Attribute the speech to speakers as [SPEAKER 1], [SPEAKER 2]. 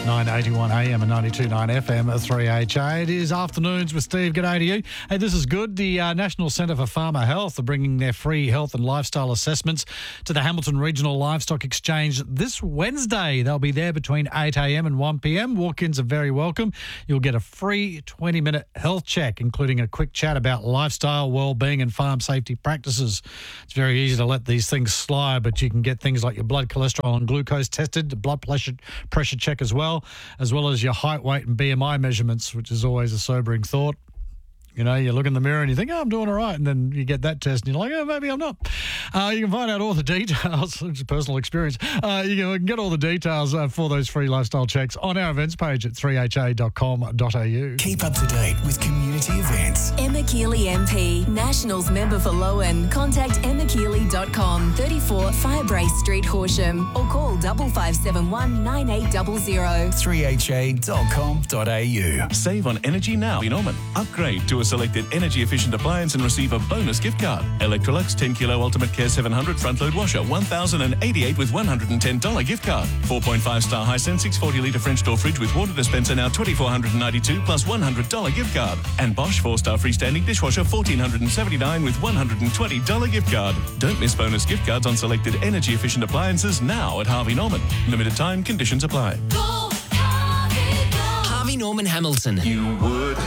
[SPEAKER 1] 981 AM and 92.9 FM at 3HA. It is Afternoons with Steve. G'day to you. Hey, this is good. The National Centre for Farmer Health are bringing their free health and lifestyle assessments to the Hamilton Regional Livestock Exchange this Wednesday. They'll be there between 8 AM and 1 PM. Walk-ins are very welcome. You'll get a free 20-minute health check, including a quick chat about lifestyle, well-being and farm safety practices. It's very easy to let these things slide, but you can get things like your blood cholesterol and glucose tested, the blood pressure check as well as your height, weight and BMI measurements, which is always a sobering thought. You know, you look in the mirror and you think, oh, I'm doing all right. And then you get that test and you're like, oh, maybe I'm not. You can find out all the details, which is personal experience. You can get all the details for those free lifestyle checks on our events page at 3ha.com.au.
[SPEAKER 2] Keep up to date with community events.
[SPEAKER 3] Emma Keeley MP, Nationals member for Lowen. Contact emmakeeley.com, 34 Firebrace Street, Horsham, or call 5571 9800.
[SPEAKER 2] 3ha.com.au.
[SPEAKER 4] Save on energy now in Ormond. Upgrade to a selected energy-efficient appliance and receive a bonus gift card. Electrolux 10 Kilo Ultimate Care 700 front-load washer, $1,088 with $110 gift card. 4.5-star Hisense 640-litre French door fridge with water dispenser now $2,492 plus $100 gift card. And Bosch 4-star freestanding dishwasher $1,479 with $120 gift card. Don't miss bonus gift cards on selected energy-efficient appliances now at Harvey Norman. Limited time, conditions apply.
[SPEAKER 5] Harvey Norman Hamilton.
[SPEAKER 4] You would